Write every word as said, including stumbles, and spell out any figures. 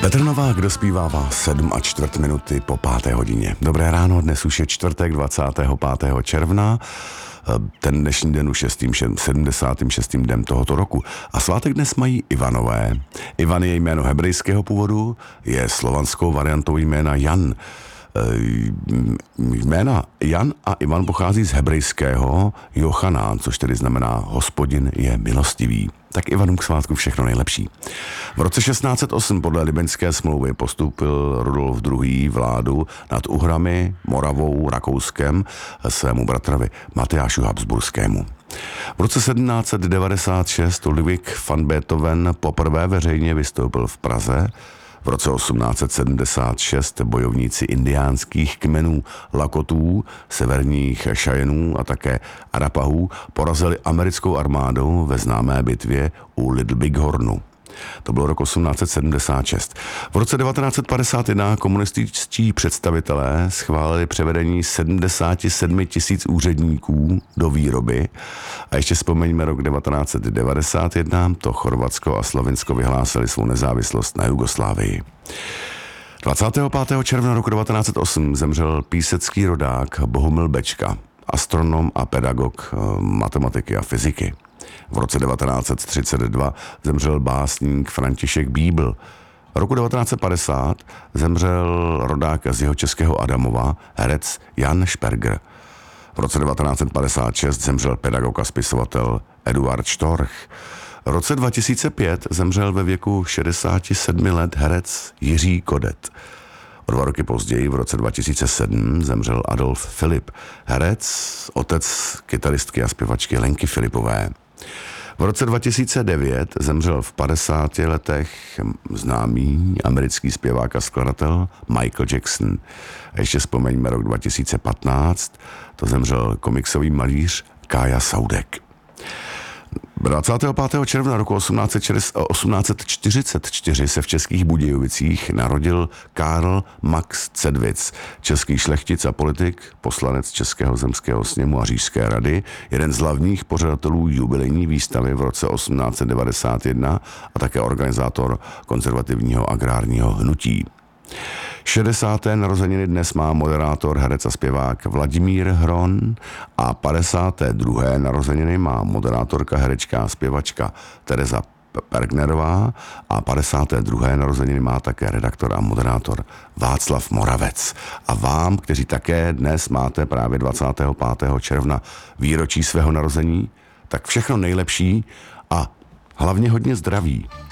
Petr Novák dospívává sedm a čtvrt minuty po páté hodině. Dobré ráno, dnes už je čtvrtek dvacátého pátého června. Ten dnešní den už je s tím sedmdesátým šestým dnem tohoto roku. A svátek dnes mají Ivanové. Ivan je jméno hebrejského původu, je slovanskou variantou jména Jan. Jména Jan a Ivan pochází z hebrejského Jochanán, což tedy znamená Hospodin je milostivý. Tak Ivanům k svátku všechno nejlepší. V roce šestnáct set osm podle Libeňské smlouvy postupil Rudolf druhý. vládu nad Uhrami, Moravou, Rakouskem svému bratrovi Matyášu Habsburskému. V roce sedmnáct set devadesát šest Ludwig van Beethoven poprvé veřejně vystoupil v Praze. V roce osmnáct set sedmdesát šest bojovníci indiánských kmenů Lakotů, severních Cheyenů a také Arapahů porazili americkou armádu ve známé bitvě u Little Bighornu. To bylo rok osmnáct set sedmdesát šest. V roce devatenáct set padesát jedna komunističtí představitelé schválili převedení sedmdesát sedm tisíc úředníků do výroby. A ještě vzpomeňme rok devatenáct set devadesát jedna, to Chorvatsko a Slovinsko vyhlásili svou nezávislost na Jugoslávii. dvacátého pátého června roku devatenáct set osm zemřel písecký rodák Bohumil Bečka, astronom a pedagog matematiky a fyziky. V roce devatenáct set třicet dva zemřel básník František Bíbl. Roku devatenáct set padesát zemřel rodák z jihočeského Adamova, herec Jan Šperger. V roce devatenáct set padesát šest zemřel pedagog a spisovatel Eduard Štorch. V roce dva tisíce pět zemřel ve věku šedesáti sedmi let herec Jiří Kodet. O dva roky později, v roce dva tisíce sedm, zemřel Adolf Filip, herec, otec kytaristky a zpěvačky Lenky Filipové. V roce dva tisíce devět zemřel v padesáti letech známý americký zpěvák a skladatel Michael Jackson. A ještě vzpomeňme rok dva tisíce patnáct, to zemřel komiksový malíř Kája Saudek. dvacátého pátého června roku osmnáct set čtyřicet čtyři se v Českých Budějovicích narodil Karl Max Cedwic, český šlechtic a politik, poslanec Českého zemského sněmu a Říšské rady, jeden z hlavních pořadatelů jubilejní výstavy v roce osmnáct set devadesát jedna a také organizátor konzervativního agrárního hnutí. šedesáté narozeniny dnes má moderátor, herec a zpěvák Vladimír Hron a padesáté druhé narozeniny má moderátorka, herečka a zpěvačka Tereza Pergnerová a padesáté druhé narozeniny má také redaktor a moderátor Václav Moravec. A vám, kteří také dnes máte právě dvacátého pátého června výročí svého narození, tak všechno nejlepší a hlavně hodně zdraví.